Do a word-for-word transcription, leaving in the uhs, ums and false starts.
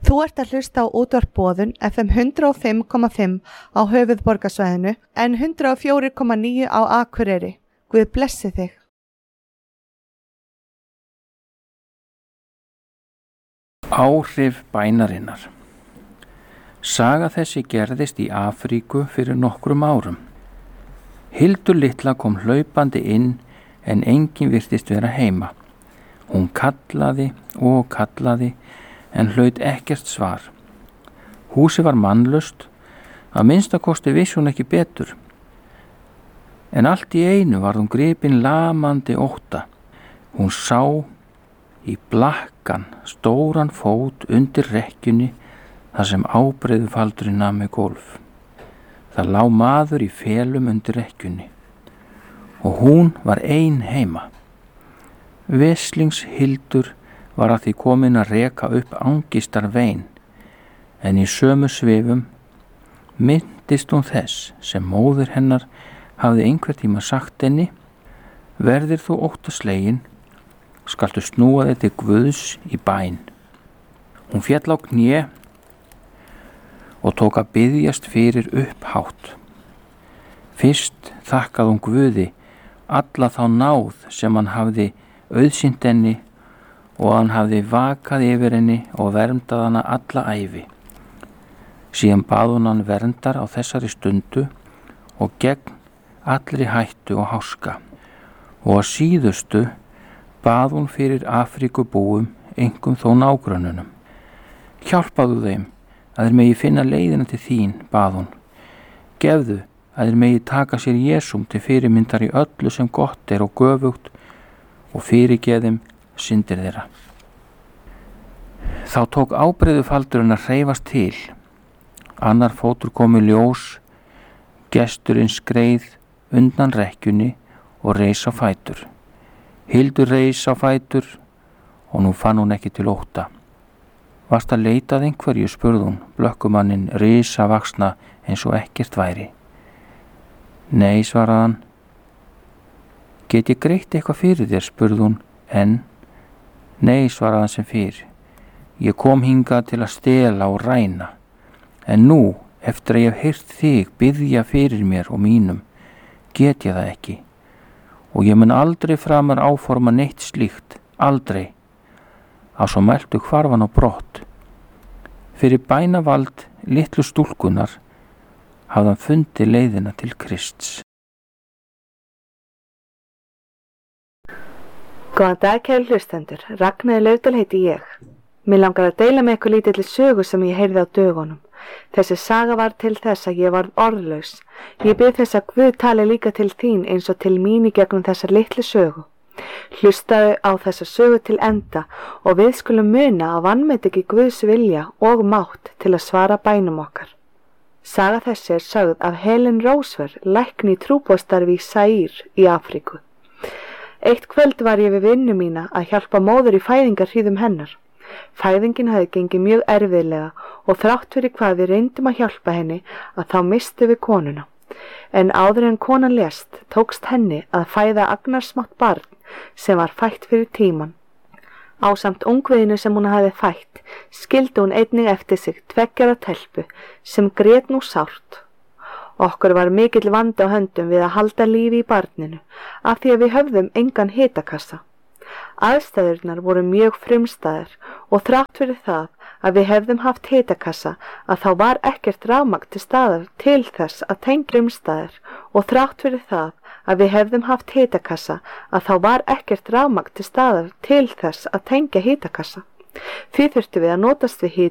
Þú ert að hlusta á útvarp Boðun F M hundrað og fimm komma fimm á höfuðborgarsvæðinu en hundrað og fjögur komma níu á Akureyri. Guð blessi þig. Áhrif bænarinnar. Saga þessi gerðist í Afríku fyrir nokkrum árum. Hildur litla kom hlaupandi inn en enginn virtist vera heima. Hún kallaði og kallaði en hlaut ekkert svar. Húsið var mannlaust, að minnstakosti vissi hún ekki betur. En allt í einu var hún gripin lamandi ótta. Hún sá í blakkan stóran fót undir rekkjunni þar sem ábreiðufaldurinn nam með gólf. Það lá maður í felum undir rekkjunni og hún var ein heima. Veslingshildur var að því komin að reka upp angistar vein, en í sömu svifum minntist hún þess sem móðir hennar hafði einhver tíma sagt henni: verðir þú óttaslegin, skaltu snúa þig til Guðs í bæn. Hún féll á kné og tók að biðjast fyrir upphátt. Fyrst þakkaði hún Guði alla þá náð sem hann hafði auðsýnt henni og hann hafði vakað yfir henni og verndað hana alla ævi. Síðan bað hún hann verndar á þessari stundu og gegn allri hættu og háska. Og að síðustu bað hún fyrir Afríkubúum, einkum þó nágrönnunum. Hjálpaðu þeim að þeir megi finna leiðina til þín, bað hún. Gefðu að þeir megi taka sér Jesúm til fyrirmyndar í öllu sem gott er og göfugt og fyrirgeðum syndir þeirra. Þá tók ábreiðufaldurinn að hreyfast til. Annar fótur kom í ljós, gesturinn skreið undan rekkjunni og reis á fætur. Hildur reis á fætur og nú fann hún ekki til ótta. Varst að leita að einhverju, spurði hún, blökkumanninn risavaxna eins og ekkert væri. Nei, svaraði hann. Get ég greitt eitthvað fyrir þér, spurði hún, en nei, svaraði hann sem fyrr. Ég kom hingað til að stela og ræna, en nú, eftir að ég hef heyrt þig biðja fyrir mér og mínum, get ég það ekki. Og ég mun aldrei framar áforma neitt slíkt, aldrei. Að svo mæltu hvarf hann á brott. Fyrir bænavald litlu stúlkunar hafði hann fundið leiðina til Krists. Góðan dag, kæru hlustendur. Ragnheiður Laufdal heiti ég. Mér langar að deila með ykkur lítilli sögu sem ég heyrði á dögunum. Þessi saga var til þess að ég varð orðlaus. Ég bið þess að Guð tali líka til þín eins og til mín í gegnum þessa litlu sögu. Hlustaðu á þessa sögu til enda og við skulum muna að vanmet ekki Guðs vilja og mátt til að svara bænum okkar. Saga þessi er sögð af Helen Roosevelt, lækni í trúboðsstarfi í Zaír í Afríku. Eitt kvöld var ég við vinnu mína að hjálpa móður í fæðingarhríðum hennar. Fæðingin hafði gengið mjög erfiðlega og þrátt fyrir hvað við reyndum að hjálpa henni að þá mistum við konuna. En áður en konan lést tókst henni að fæða agnarsmátt barn sem var fætt fyrir tíman. Ásamt ungviðinu sem hún hafði fætt skildi hún einnig eftir sig tveggjara telpu sem grét nú sárt. Okkur var mikill vandi á höndum við að halda lífi í barninu af því að við höfðum engan hitakassa. Aðstæðurnar voru mjög frumstæðar og þrátt fyrir það að við hefðum haft hitakassa að þá var ekkert rafmagn til staðar til þess að tengja frumstæðar og þrátt fyrir það að við hefðum haft hitakassa að þá var ekkert rafmagn til staðar til þess að tengja hitakassa. Því þurftum við að notast við